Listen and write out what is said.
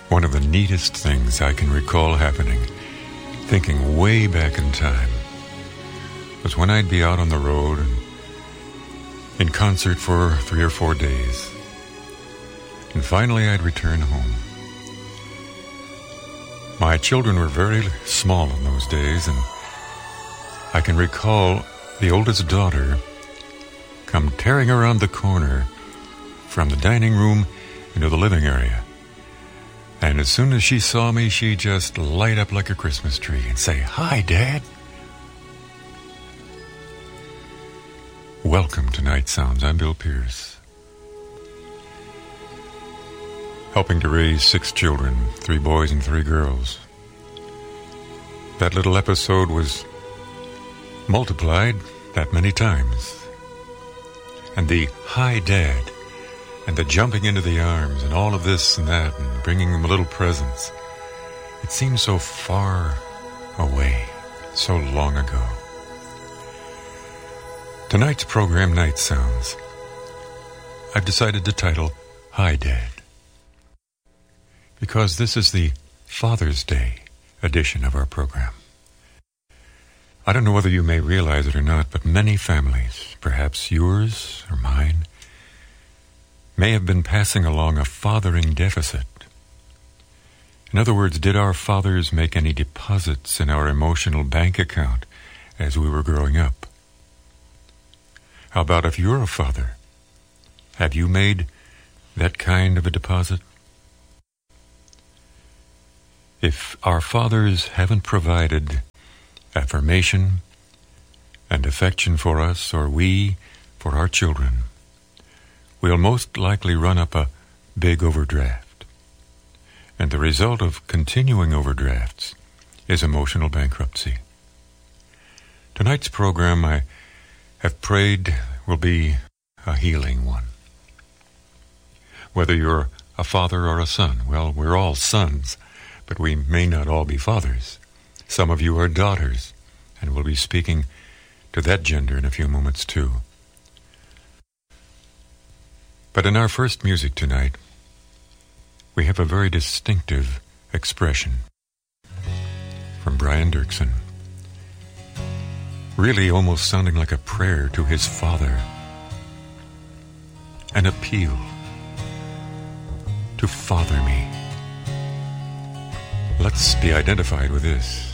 One of the neatest things I can recall happening, thinking way back in time, was when I'd be out on the road and in concert for 3 or 4 days. And finally I'd return home. My children were very small in those days, and I can recall the oldest daughter come tearing around the corner from the dining room into the living area. And as soon as she saw me, she'd just light up like a Christmas tree and say, "Hi, Dad." Welcome to Night Sounds. I'm Bill Pierce. Helping to raise 6 children, 3 boys and 3 girls. That little episode was multiplied that many times. And the "Hi, Dad," and the jumping into the arms, and all of this and that, and bringing them little presents, it seems so far away, so long ago. Tonight's program, Night Sounds, I've decided to title "Hi, Dad," because this is the Father's Day edition of our program. I don't know whether you may realize it or not, but many families, perhaps yours or mine, may have been passing along a fathering deficit. In other words, did our fathers make any deposits in our emotional bank account as we were growing up? How about if you're a father? Have you made that kind of a deposit? If our fathers haven't provided affirmation and affection for us, or we for our children, we'll most likely run up a big overdraft. And the result of continuing overdrafts is emotional bankruptcy. Tonight's program, I have prayed, will be a healing one. Whether you're a father or a son, well, we're all sons, but we may not all be fathers. Some of you are daughters, and we'll be speaking to that gender in a few moments too. But in our first music tonight, we have a very distinctive expression from Brian Dirksen, really almost sounding like a prayer to his father, an appeal to father me. Let's be identified with this.